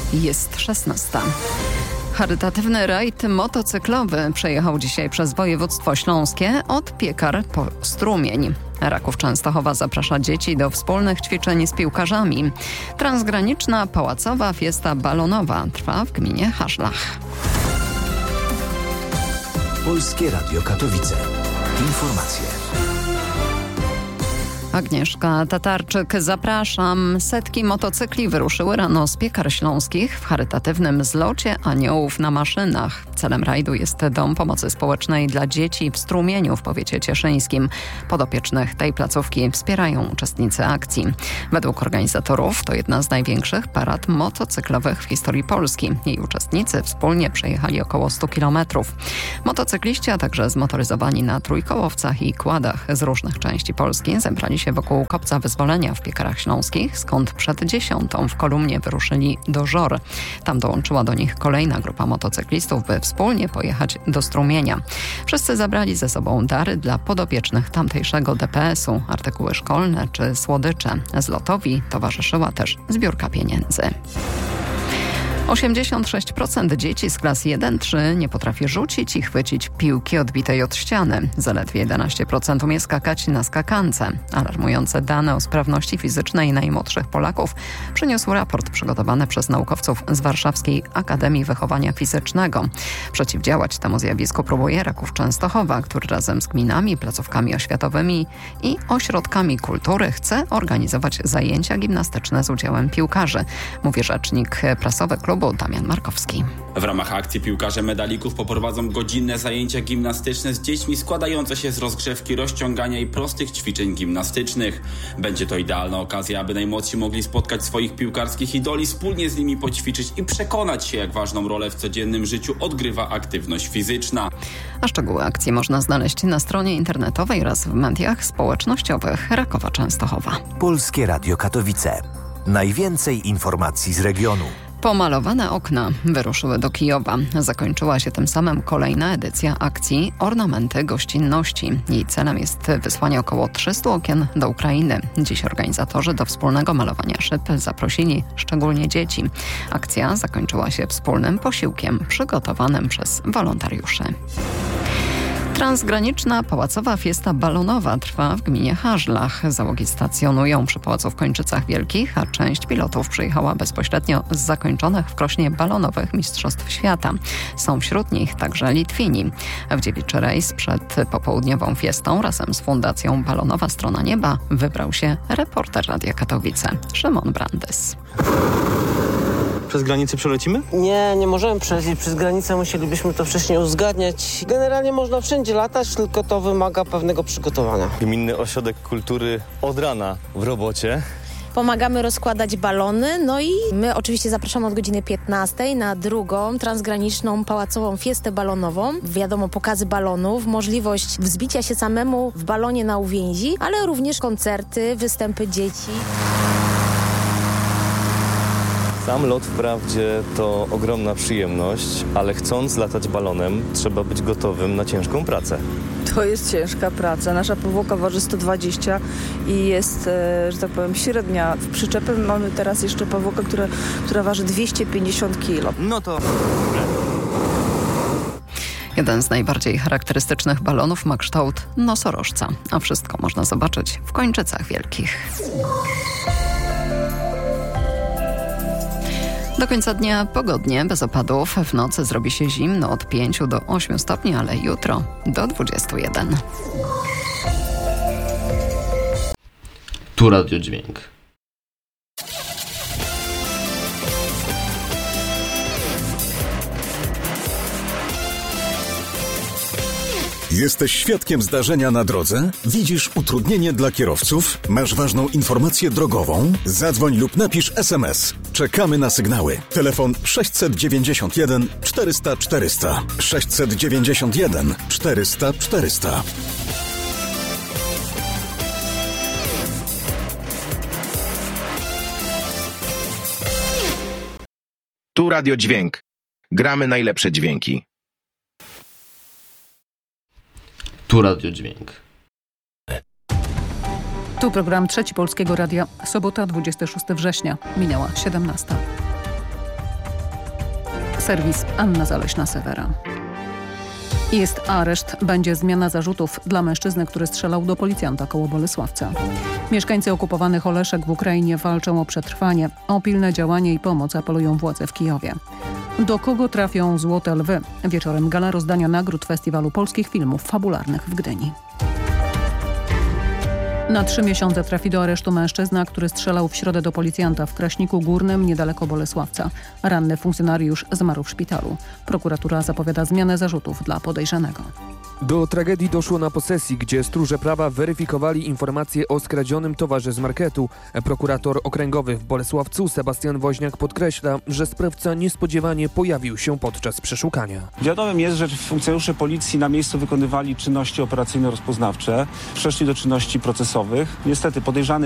Jest 16. Charytatywny rajd motocyklowy przejechał dzisiaj przez województwo śląskie od Piekar po Strumień. Raków Częstochowa zaprasza dzieci do wspólnych ćwiczeń z piłkarzami. Transgraniczna pałacowa fiesta balonowa trwa w gminie Haszlach. Polskie Radio Katowice. Informacje. Agnieszka Tatarczyk, zapraszam. Setki motocykli wyruszyły rano z Piekar Śląskich w charytatywnym zlocie aniołów na maszynach. Celem rajdu jest Dom Pomocy Społecznej dla Dzieci w Strumieniu w powiecie cieszyńskim. Podopiecznych tej placówki wspierają uczestnicy akcji. Według organizatorów to jedna z największych parad motocyklowych w historii Polski. Jej uczestnicy wspólnie przejechali około 100 kilometrów. Motocykliści, a także zmotoryzowani na trójkołowcach i kładach z różnych części Polski zebrali się wokół Kopca Wyzwolenia w Piekarach Śląskich, skąd przed 10 w kolumnie wyruszyli do Żor. Tam dołączyła do nich kolejna grupa motocyklistów, by wspólnie pojechać do Strumienia. Wszyscy zabrali ze sobą dary dla podopiecznych tamtejszego DPS-u, artykuły szkolne czy słodycze. Zlotowi towarzyszyła też zbiórka pieniędzy. 86% dzieci z klas 1-3 nie potrafi rzucić i chwycić piłki odbitej od ściany. Zaledwie 11% umie skakać na skakance. Alarmujące dane o sprawności fizycznej najmłodszych Polaków przyniósł raport przygotowany przez naukowców z Warszawskiej Akademii Wychowania Fizycznego. Przeciwdziałać temu zjawisku próbuje Raków Częstochowa, który razem z gminami, placówkami oświatowymi i ośrodkami kultury chce organizować zajęcia gimnastyczne z udziałem piłkarzy, mówi rzecznik prasowy klubu Damian Markowski. W ramach akcji piłkarze medalików poprowadzą godzinne zajęcia gimnastyczne z dziećmi składające się z rozgrzewki, rozciągania i prostych ćwiczeń gimnastycznych. Będzie to idealna okazja, aby najmłodsi mogli spotkać swoich piłkarskich idoli, wspólnie z nimi poćwiczyć i przekonać się, jak ważną rolę w codziennym życiu odgrywa aktywność fizyczna. A szczegóły akcji można znaleźć na stronie internetowej oraz w mediach społecznościowych Rakowa Częstochowa. Polskie Radio Katowice. Najwięcej informacji z regionu. Pomalowane okna wyruszyły do Kijowa. Zakończyła się tym samym kolejna edycja akcji Ornamenty Gościnności. Jej celem jest wysłanie około 300 okien do Ukrainy. Dziś organizatorzy do wspólnego malowania szyb zaprosili szczególnie dzieci. Akcja zakończyła się wspólnym posiłkiem przygotowanym przez wolontariuszy. Transgraniczna pałacowa fiesta balonowa trwa w gminie Haszlach. Załogi stacjonują przy pałacu w Kończycach Wielkich, a część pilotów przyjechała bezpośrednio z zakończonych w Krośnie balonowych Mistrzostw Świata. Są wśród nich także Litwini. W dziewiczy rejs przed popołudniową fiestą razem z Fundacją Balonowa Strona Nieba wybrał się reporter Radia Katowice Szymon Brandys. Przez granicę przelecimy? Nie możemy przelecieć przez granicę, musielibyśmy to wcześniej uzgadniać. Generalnie można wszędzie latać, tylko to wymaga pewnego przygotowania. Gminny Ośrodek Kultury od rana w robocie. Pomagamy rozkładać balony, no i my oczywiście zapraszamy od godziny 15 na drugą transgraniczną pałacową fiestę balonową. Wiadomo, pokazy balonów, możliwość wzbicia się samemu w balonie na uwięzi, ale również koncerty, występy dzieci. Sam lot wprawdzie to ogromna przyjemność, ale chcąc latać balonem, trzeba być gotowym na ciężką pracę. To jest ciężka praca. Nasza powłoka waży 120 i jest, że tak powiem, średnia. W przyczepie mamy teraz jeszcze powłokę, która waży 250 kg. No to... Jeden z najbardziej charakterystycznych balonów ma kształt nosorożca, a wszystko można zobaczyć w Kończycach Wielkich. Do końca dnia pogodnie, bez opadów. W nocy zrobi się zimno od 5 do 8 stopni, ale jutro do 21. Tu Radiodźwięk. Jesteś świadkiem zdarzenia na drodze? Widzisz utrudnienie dla kierowców? Masz ważną informację drogową? Zadzwoń lub napisz SMS. Czekamy na sygnały. Telefon 691 400 400. 691 400 400. Tu Radiodźwięk. Gramy najlepsze dźwięki. Tu Radiodźwięk. Tu program Trzeci Polskiego Radia. Sobota, 26 września. Minęła 17. Serwis Anna Zaleśna-Sewera. Jest areszt, będzie zmiana zarzutów dla mężczyzny, który strzelał do policjanta koło Bolesławca. Mieszkańcy okupowanych Oleszek w Ukrainie walczą o przetrwanie. O pilne działanie i pomoc apelują władze w Kijowie. Do kogo trafią Złote Lwy? Wieczorem gala rozdania nagród Festiwalu Polskich Filmów Fabularnych w Gdyni. Na 3 miesiące trafi do aresztu mężczyzna, który strzelał w środę do policjanta w Kraśniku Górnym niedaleko Bolesławca. Ranny funkcjonariusz zmarł w szpitalu. Prokuratura zapowiada zmianę zarzutów dla podejrzanego. Do tragedii doszło na posesji, gdzie stróże prawa weryfikowali informacje o skradzionym towarze z marketu. Prokurator okręgowy w Bolesławcu Sebastian Woźniak podkreśla, że sprawca niespodziewanie pojawił się podczas przeszukania. Wiadomym jest, że funkcjonariusze policji na miejscu wykonywali czynności operacyjno-rozpoznawcze, przeszli do czynności procesowych. Niestety podejrzany